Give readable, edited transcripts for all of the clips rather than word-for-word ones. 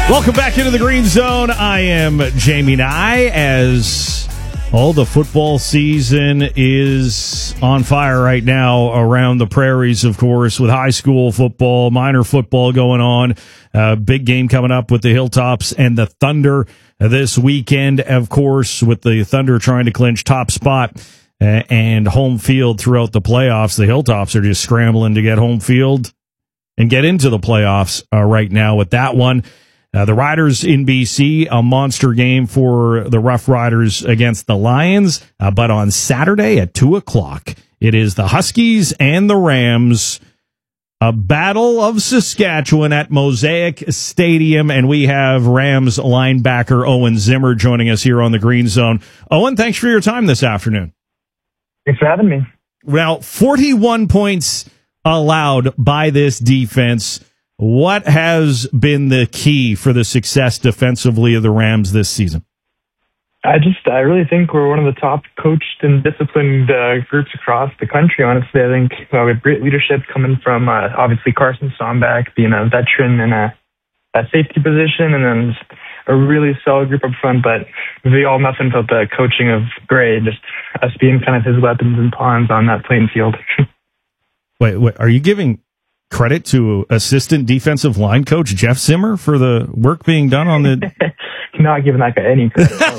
Welcome back into the Green Zone. I am Jamie Nye. As all the football season is on fire right now around the prairies, of course, with high school football, minor football going on. Big game coming up with the Hilltops and the Thunder this weekend, of course, with the Thunder trying to clinch top spot and home field throughout the playoffs. The Hilltops are just scrambling to get home field and get into the playoffs right now with that one. The Riders in BC, a monster game for the Rough Riders against the Lions. But on Saturday at 2 o'clock, it is the Huskies and the Rams, a battle of Saskatchewan at Mosaic Stadium. And we have Rams linebacker Owen Zimmer joining us here on the Green Zone. Owen, thanks for your time this afternoon. Thanks for having me. Well, 41 points allowed by this defense. What has been the key for the success defensively of the Rams this season? I really think we're one of the top coached and disciplined groups across the country, honestly. I think we have great leadership coming from, obviously, Carson Somback being a veteran in a safety position, and then just a really solid group up front. But we all nothing but the coaching of Gray, just us being kind of his weapons and pawns on that playing field. Wait, are you giving credit to assistant defensive line coach Jeff Zimmer for the work being done on the... Not giving that guy any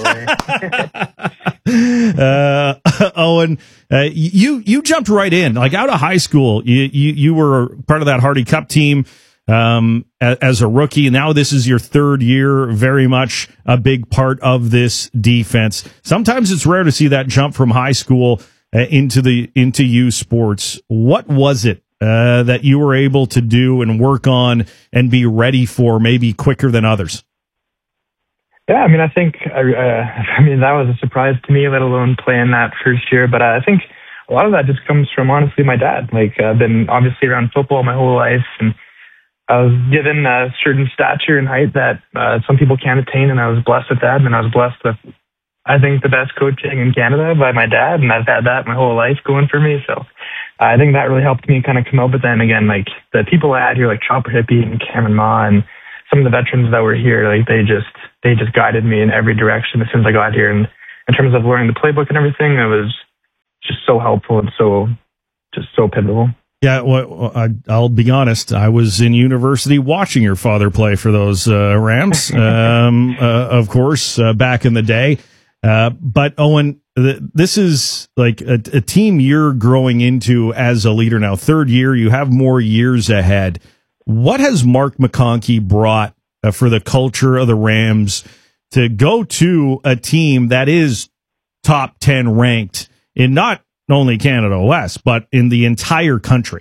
credit. Owen, you jumped right in, like out of high school. You were part of that Hardy Cup team as a rookie. Now this is your third year, very much a big part of this defense. Sometimes it's rare to see that jump from high school into youth sports. What was it that you were able to do and work on and be ready for maybe quicker than others? Yeah, I mean, I think, that was a surprise to me, let alone playing that first year. But I think a lot of that just comes from, honestly, my dad. Like, I've been obviously around football my whole life, and I was given a certain stature and height that some people can't attain, and I was blessed with that. And I was blessed with, I think, the best coaching in Canada by my dad, and I've had that my whole life going for me. So I think that really helped me kind of come out. But then again, like the people I had here, like Chopper Hippie and Cameron Ma, and some of the veterans that were here, like they just guided me in every direction as soon as I got here. And in terms of learning the playbook and everything, it was just so helpful and so pivotal. Yeah, well, I'll be honest. I was in university watching your father play for those Rams, of course, back in the day. But Owen, this is like a team you're growing into as a leader now. Third year, you have more years ahead. What has Mark McConkey brought for the culture of the Rams to go to a team that is top 10 ranked in not only Canada West, but in the entire country?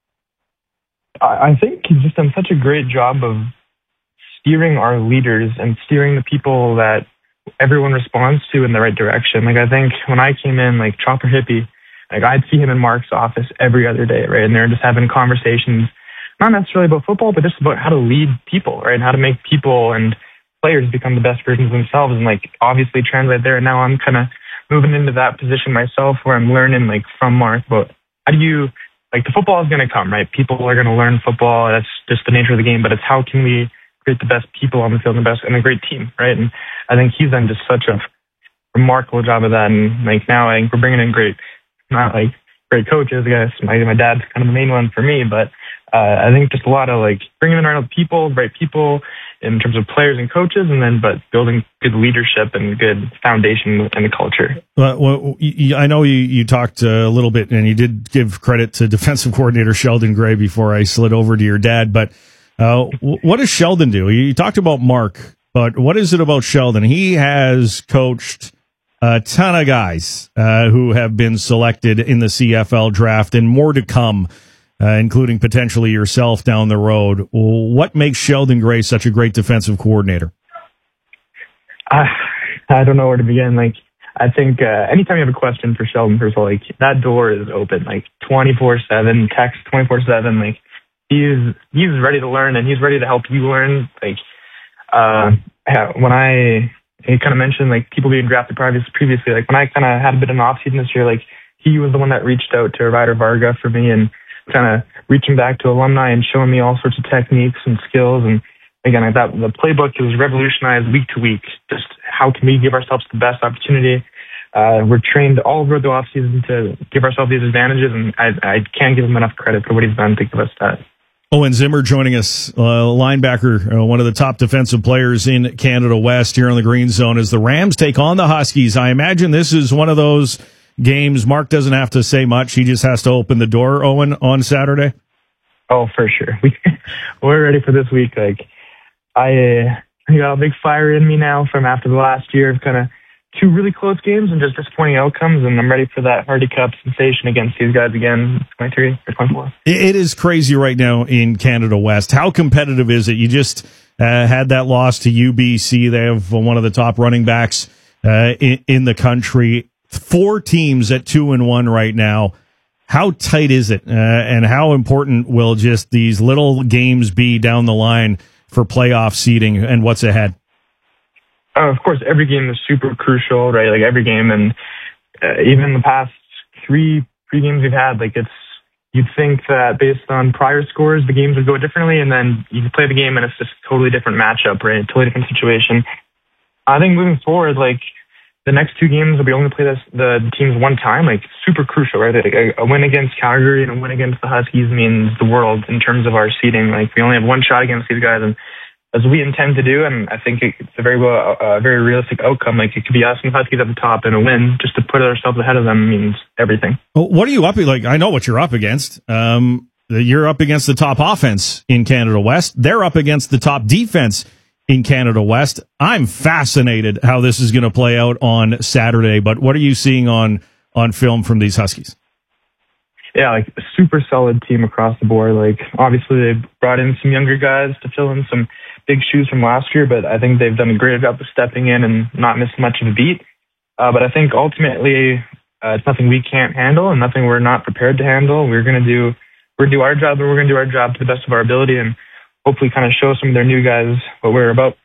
I think he's just done such a great job of steering our leaders and steering the people that everyone responds to in the right direction. Like, I think when I came in, like Chopper Hippie, like I'd see him in Mark's office every other day, right? And they're just having conversations, not necessarily about football, but just about how to lead people, right? And how to make people and players become the best versions of themselves, and like obviously translate there. And now I'm kind of moving into that position myself where I'm learning like from Mark about how do you, like the football is going to come, right? People are going to learn football. That's just the nature of the game, but it's how can we create the best people on the field and a great team, right? And I think he's done just such a remarkable job of that. And like now I think we're bringing in great coaches. I guess my dad's kind of the main one for me, but I think just a lot of like bringing in right people in terms of players and coaches, and then but building good leadership and good foundation in the culture. Well, I know you talked a little bit, and you did give credit to defensive coordinator Sheldon Gray before I slid over to your dad. But what does Sheldon do? You talked about Mark, but what is it about Sheldon? He has coached a ton of guys who have been selected in the CFL draft, and more to come. Including potentially yourself down the road. What makes Sheldon Gray such a great defensive coordinator? I don't know where to begin. Like, I think anytime you have a question for Sheldon, first of all, like that door is open, like 24/7, text 24/7. Like he's ready to learn, and he's ready to help you learn. Like he kind of mentioned like people being drafted previously. Like when I kind of had a bit of an off season this year, like he was the one that reached out to Ryder Varga for me and kind of reaching back to alumni and showing me all sorts of techniques and skills. And again, like that, the playbook is revolutionized week to week. Just how can we give ourselves the best opportunity? We're trained all over the offseason to give ourselves these advantages, and I can't give him enough credit for what he's done to give us that. Owen Zimmer joining us, linebacker, one of the top defensive players in Canada West here on the Green Zone as the Rams take on the Huskies. I imagine this is one of those games Mark doesn't have to say much. He just has to open the door, Owen, on Saturday. Oh, for sure. We're ready for this week. Like, I got a big fire in me now from after the last year of kind of two really close games and just disappointing outcomes, and I'm ready for that Hardy Cup sensation against these guys again, 23 or 24. It is crazy right now in Canada West. How competitive is it? You just had that loss to UBC. They have one of the top running backs in the country. 4 teams at 2-1 right now. How tight is it, and how important will just these little games be down the line for playoff seeding and what's ahead? Of course, every game is super crucial, right? Like every game, and even the past three games we've had, like you'd think that based on prior scores, the games would go differently, and then you play the game and it's just a totally different matchup, right? Totally different situation. I think moving forward, like the next 2 games, we only play the teams one time, like super crucial, right? Like a win against Calgary and a win against the Huskies means the world in terms of our seeding. Like we only have one shot against these guys, and as we intend to do, and I think it's a very realistic outcome. Like it could be us and Huskies at the top, and a win just to put ourselves ahead of them means everything. What are you up? Like I know what you're up against. You're up against the top offense in Canada West. They're up against the top defense in Canada West. I'm fascinated how this is going to play out on Saturday. But what are you seeing on film from these Huskies? Yeah, like a super solid team across the board. Like obviously they brought in some younger guys to fill in some big shoes from last year, but I think they've done a great job of stepping in and not missing much of a beat. But I think ultimately it's nothing we can't handle and nothing we're not prepared to handle. We're going to do our job, and we're going to do our job to the best of our ability, and hopefully kind of show some of their new guys what we're about.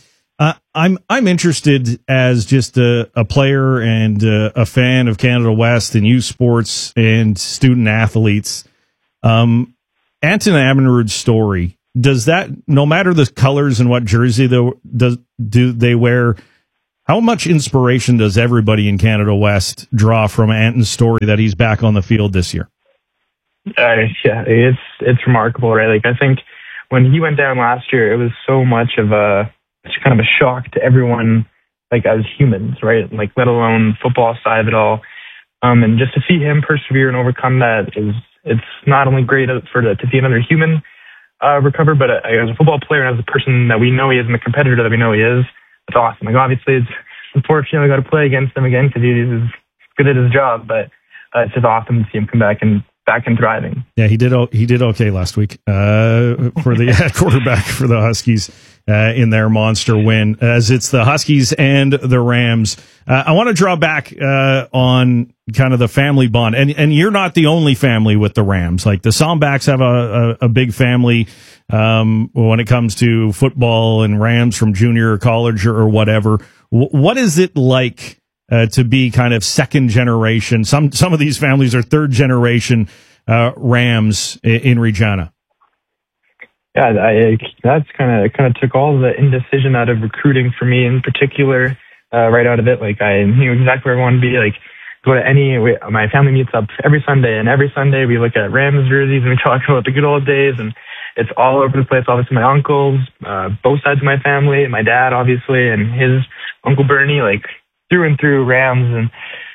I'm interested as just a player and a fan of Canada West and youth sports and student athletes. Anton Ammerud's story. Does that, no matter the colors and what jersey do they wear, how much inspiration does everybody in Canada West draw from Anton's story that he's back on the field this year? Yeah, it's remarkable, right? Like I think when he went down last year, it was so much of it's kind of a shock to everyone, like as humans, right? Like let alone football side of it all. And just to see him persevere and overcome that it's not only great to see another human recover, but as a football player and as a person that we know he is and the competitor that we know he is, it's awesome. Like obviously it's unfortunate we got to play against him again because he's good at his job, but it's just awesome to see him come back and thriving. Yeah, he did okay last week for the quarterback for the Huskies in their monster win, as it's the Huskies and the Rams. I want to draw back on kind of the family bond, and you're not the only family with the Rams. Like the Sombacks have a big family when it comes to football and Rams from junior or college or whatever. What is it like to be kind of second generation? Some of these families are third generation Rams in Regina. Yeah, that's kind of took all the indecision out of recruiting for me in particular, right out of it. Like I knew exactly where I wanted to be. Like go to my family meets up every Sunday, and every Sunday we look at Rams jerseys and we talk about the good old days, and it's all over the place. Obviously my uncles, both sides of my family, my dad obviously, and his Uncle Bernie, like through and through Rams. And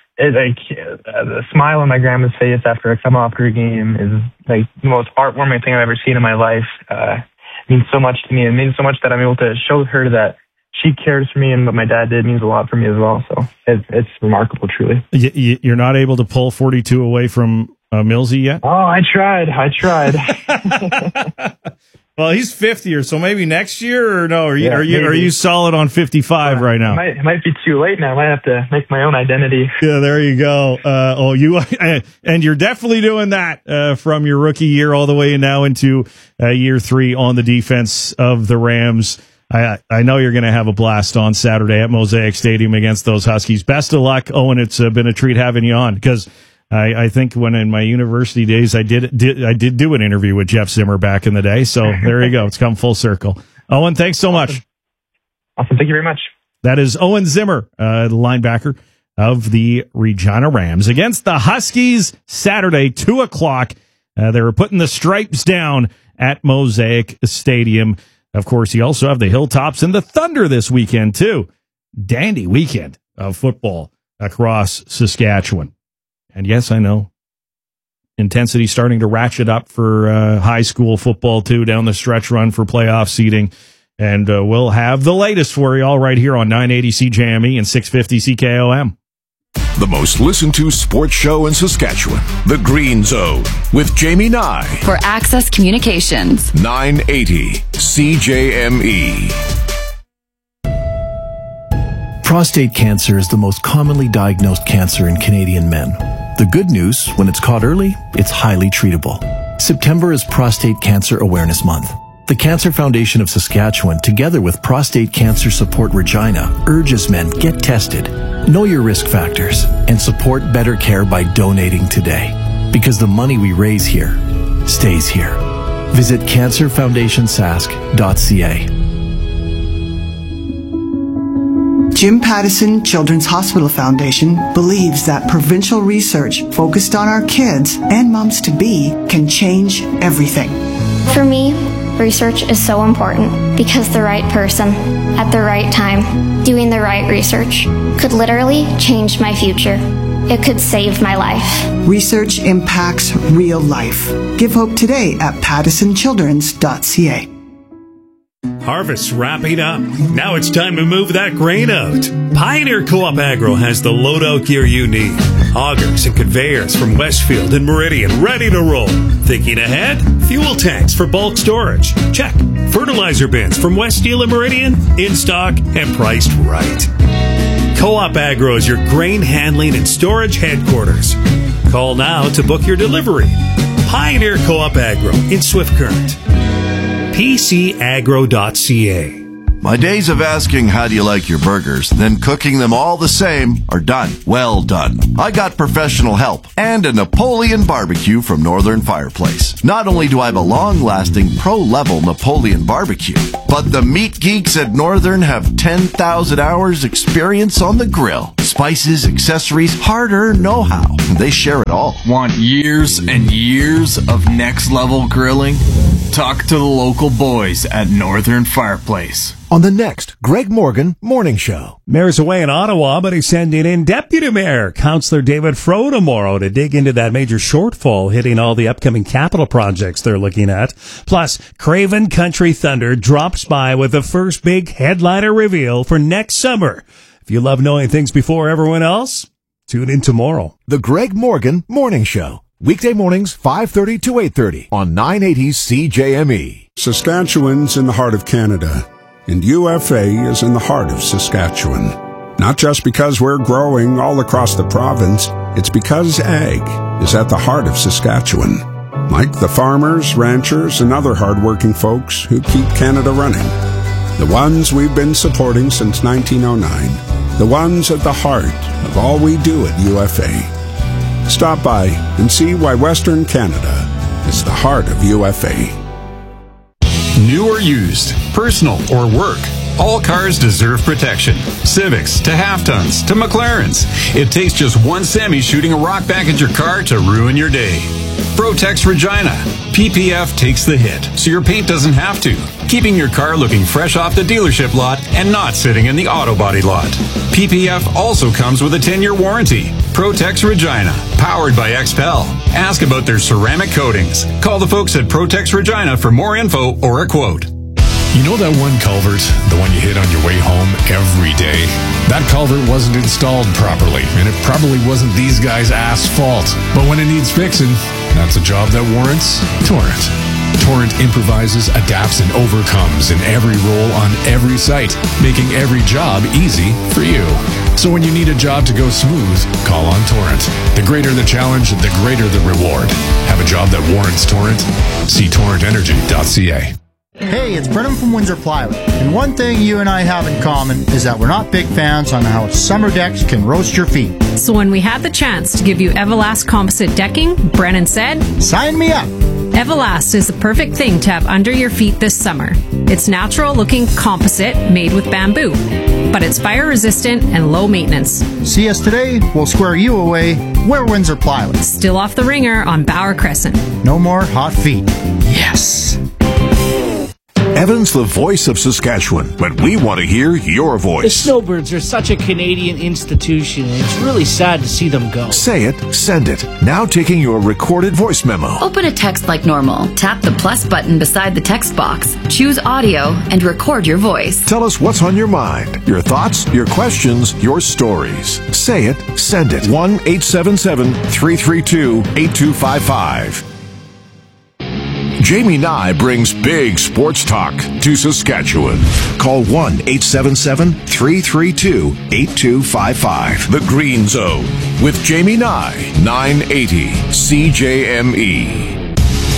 the smile on my grandma's face after I come off her game is like the most heartwarming thing I've ever seen in my life. It means so much to me. It means so much that I'm able to show her that she cares for me, and what my dad did means a lot for me as well. So it's remarkable, truly. You're not able to pull 42 away from Millsy yet? Oh, I tried. Well, he's 50, so maybe next year, or no? Are you solid on 55 right now? It might be too late now. I might have to make my own identity. Yeah, there you go. And you're definitely doing that from your rookie year all the way now into year 3 on the defense of the Rams. I know you're going to have a blast on Saturday at Mosaic Stadium against those Huskies. Best of luck, Owen. It's been a treat having you on, because I think when in my university days I did do an interview with Jeff Zimmer back in the day. So there you go. It's come full circle. Owen, thanks so much. Awesome. Thank you very much. That is Owen Zimmer, the linebacker of the Regina Rams. Against the Huskies, Saturday, 2 o'clock. They were putting the stripes down at Mosaic Stadium. Of course, you also have the Hilltops and the Thunder this weekend, too. Dandy weekend of football across Saskatchewan. And yes, I know, intensity starting to ratchet up for high school football, too, down the stretch run for playoff seeding. And we'll have the latest for you all right here on 980 CJME and 650 CKOM. The most listened to sports show in Saskatchewan, The Green Zone, with Jamie Nye. For Access Communications. 980 CJME. Prostate cancer is the most commonly diagnosed cancer in Canadian men. The good news, when it's caught early, it's highly treatable. September is Prostate Cancer Awareness Month. The Cancer Foundation of Saskatchewan, together with Prostate Cancer Support Regina, urges men get tested, know your risk factors, and support better care by donating today. Because the money we raise here stays here. Visit cancerfoundationsask.ca. Jim Pattison Children's Hospital Foundation believes that provincial research focused on our kids and moms-to-be can change everything. For me, research is so important because the right person at the right time doing the right research could literally change my future. It could save my life. Research impacts real life. Give hope today at pattisonchildrens.ca. Harvest's wrapping up. Now it's time to move that grain out. Pioneer Co-op Agro has the loadout gear you need. Augers and conveyors from Westfield and Meridian ready to roll. Thinking ahead? Fuel tanks for bulk storage. Check. Fertilizer bins from West Steel and Meridian in stock and priced right. Co-op Agro is your grain handling and storage headquarters. Call now to book your delivery. Pioneer Co-op Agro in Swift Current. PCAgro.ca. My days of asking how do you like your burgers, then cooking them all the same are done. Well done. I got professional help and a Napoleon barbecue from Northern Fireplace. Not only do I have a long-lasting pro-level Napoleon barbecue, but the meat geeks at Northern have 10,000 hours experience on the grill. Spices, accessories, hard-earned know-how. They share it all. Want years and years of next-level grilling? Talk to the local boys at Northern Fireplace. On the next Greg Morgan Morning Show. Mayor's away in Ottawa, but he's sending in Deputy Mayor Councillor David Froh tomorrow to dig into that major shortfall hitting all the upcoming capital projects they're looking at. Plus, Craven Country Thunder drops by with the first big headliner reveal for next summer. If you love knowing things before everyone else, tune in tomorrow. The Greg Morgan Morning Show. Weekday mornings, 5:30 to 8:30 on 980 CJME. Saskatchewan's in the heart of Canada, and UFA is in the heart of Saskatchewan. Not just because we're growing all across the province, it's because ag is at the heart of Saskatchewan. Like the farmers, ranchers, and other hardworking folks who keep Canada running. The ones we've been supporting since 1909. The ones at the heart of all we do at UFA. Stop by and see why Western Canada is the heart of UFA. New or used, personal or work, all cars deserve protection. Civics to half-tons to McLarens. It takes just one semi shooting a rock back at your car to ruin your day. Protex Regina. PPF takes the hit, so your paint doesn't have to, keeping your car looking fresh off the dealership lot and not sitting in the auto body lot. PPF also comes with a 10-year warranty. Protex Regina, powered by XPEL. Ask about their ceramic coatings. Call the folks at Protex Regina for more info or a quote. You know that one culvert, the one you hit on your way home every day? That culvert wasn't installed properly, and it probably wasn't these guys' fault. But when it needs fixing, that's a job that warrants Torrent. Torrent improvises, adapts, and overcomes in every role on every site, making every job easy for you. So when you need a job to go smooth, call on Torrent. The greater the challenge, the greater the reward. Have a job that warrants Torrent? See torrentenergy.ca. Hey, it's Brennan from Windsor Plywood, and one thing you and I have in common is that we're not big fans on how summer decks can roast your feet. So when we had the chance to give you Everlast composite decking, Brennan said, "Sign me up!" Everlast is the perfect thing to have under your feet this summer. It's natural-looking composite made with bamboo, but it's fire-resistant and low maintenance. See us today, we'll square you away. We're Windsor Plywood. Still off the ringer on Bauer Crescent. No more hot feet. Yes. Evan's the voice of Saskatchewan, but we want to hear your The voice. Snowbirds are such a Canadian institution, and it's really sad to see them go. Say it, send it. Now taking your recorded voice memo. Open a text like normal. Tap the plus button beside the text box. Choose audio and record your voice. Tell us what's on your mind, your thoughts, your questions, your stories. Say it, send it. 1-877-332-8255. Jamie Nye brings big sports talk to Saskatchewan. Call 1-877-332-8255. The Green Zone with Jamie Nye, 980 CJME.